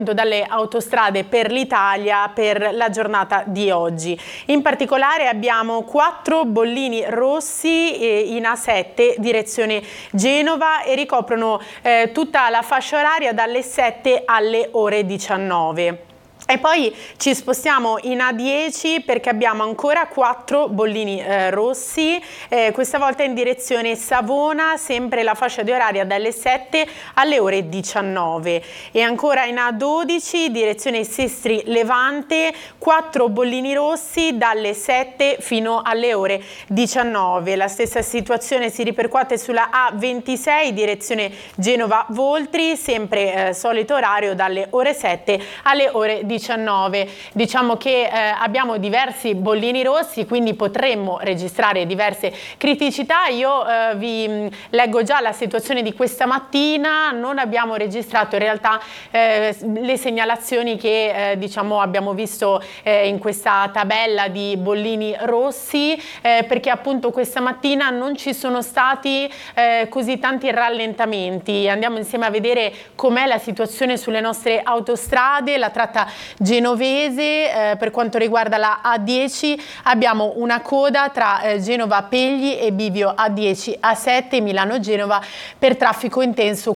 dalle autostrade per l'Italia per la giornata di oggi. In particolare abbiamo 4 bollini rossi in A7 direzione Genova e ricoprono tutta la fascia oraria dalle 7 alle ore 19. E poi ci spostiamo in A10 perché abbiamo ancora 4 bollini rossi, questa volta in direzione Savona, sempre la fascia di oraria dalle 7 alle ore 19. E ancora in A12 direzione Sestri Levante, 4 bollini rossi dalle 7 fino alle ore 19. La stessa situazione si ripercuote sulla A26 direzione Genova Voltri, sempre solito orario dalle ore 7 alle ore 19. Diciamo che abbiamo diversi bollini rossi, quindi potremmo registrare diverse criticità. Io vi leggo già la situazione di questa mattina. Non abbiamo registrato in realtà le segnalazioni che diciamo abbiamo visto in questa tabella di bollini rossi, perché appunto questa mattina non ci sono stati così tanti rallentamenti. Andiamo insieme a vedere com'è la situazione sulle nostre autostrade. La tratta genovese, per quanto riguarda la A10 abbiamo una coda tra Genova Pegli e Bivio A10 A7 Milano-Genova per traffico intenso.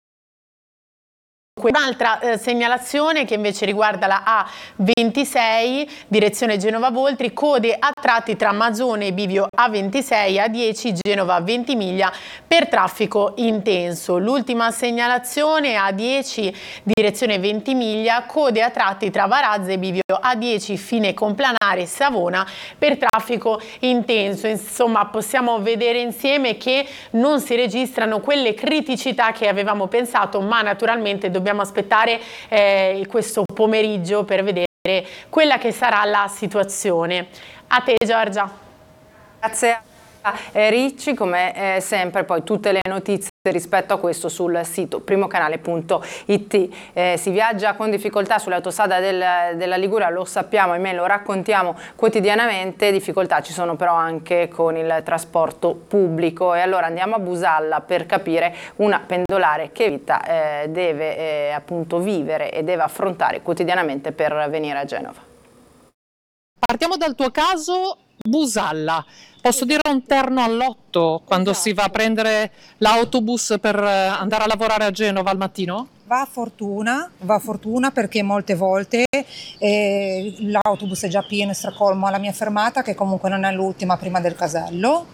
Un'altra segnalazione che invece riguarda la A26 direzione Genova Voltri, code a tratti tra Mazzone e Bivio A26 A10 Genova Ventimiglia per traffico intenso. L'ultima segnalazione A10 direzione Ventimiglia, code a tratti tra Varazze e Bivio A10 fine Complanare Savona per traffico intenso. Insomma, possiamo vedere insieme che non si registrano quelle criticità che avevamo pensato, ma naturalmente dobbiamo aspettare questo pomeriggio per vedere quella che sarà la situazione. A te Giorgia. Grazie a Ricci, come sempre poi tutte le notizie rispetto a questo sul sito primocanale.it. Si viaggia con difficoltà sull'autostrada della Liguria, lo sappiamo, ahimè, lo raccontiamo quotidianamente, difficoltà ci sono però anche con il trasporto pubblico. E allora andiamo a Busalla per capire una pendolare che vita deve appunto vivere e deve affrontare quotidianamente per venire a Genova. Partiamo dal tuo caso, Busalla. Posso dire un terno all'otto quando si va a prendere l'autobus per andare a lavorare a Genova al mattino? Va a fortuna perché molte volte l'autobus è già pieno e stracolmo alla mia fermata, che comunque non è l'ultima prima del casello,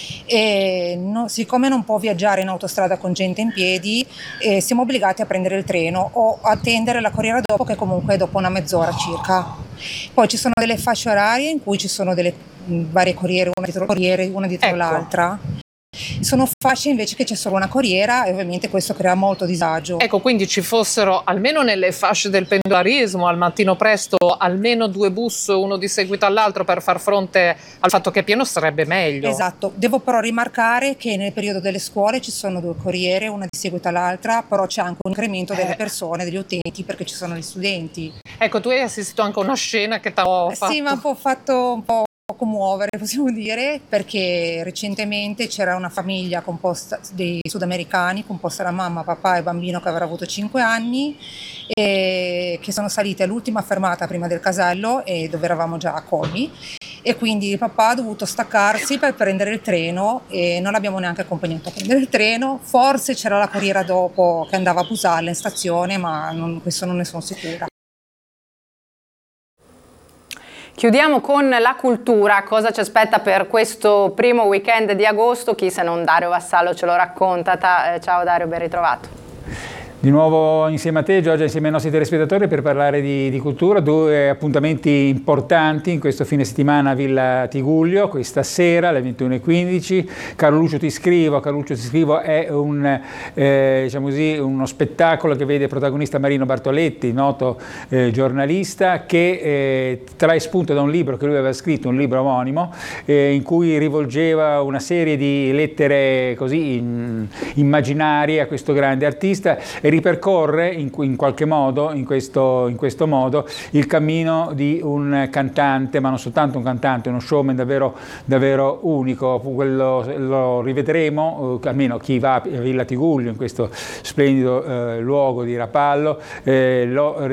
e siccome non può viaggiare in autostrada con gente in piedi, siamo obbligati a prendere il treno o attendere la corriera dopo, che comunque è dopo una mezz'ora circa. Poi ci sono delle fasce orarie in cui ci sono delle varie corriere, una dietro l'altra. Sono fasce invece che c'è solo una corriera e ovviamente questo crea molto disagio. Ecco, quindi ci fossero almeno nelle fasce del pendolarismo al mattino presto almeno 2 bus, uno di seguito all'altro, per far fronte al fatto che è pieno sarebbe meglio. Esatto, devo però rimarcare che nel periodo delle scuole ci sono 2 corriere, una di seguito all'altra, però c'è anche un incremento delle persone, degli utenti, perché ci sono gli studenti. Ecco, tu hai assistito anche a una scena che ti ha fatto... Sì, ma ha fatto un po' commuovere, possiamo dire, perché recentemente c'era una famiglia composta dei sudamericani, composta da mamma, papà e bambino che avrà avuto 5 anni, e che sono salite all'ultima fermata prima del casello, e dove eravamo già a Colmi, e quindi il papà ha dovuto staccarsi per prendere il treno e non l'abbiamo neanche accompagnato a prendere il treno. Forse c'era la corriera dopo che andava a Busalla in stazione, ma questo non ne sono sicura. Chiudiamo con la cultura. Cosa ci aspetta per questo primo weekend di agosto? Chi se non Dario Vassallo ce lo racconta. Ciao Dario, ben ritrovato. Di nuovo insieme a te Giorgia, insieme ai nostri telespettatori per parlare di cultura. 2 appuntamenti importanti in questo fine settimana a Villa Tigullio, questa sera alle 21:15. Caro Lucio ti scrivo è diciamo così, uno spettacolo che vede protagonista Marino Bartoletti, noto giornalista, che trae spunto da un libro che lui aveva scritto, un libro omonimo, in cui rivolgeva una serie di lettere così immaginarie a questo grande artista, e ripercorre in qualche modo, in questo modo, il cammino di un cantante, ma non soltanto un cantante, uno showman davvero unico. Lo rivedremo, almeno chi va a Villa Tigullio, in questo splendido luogo di Rapallo, lo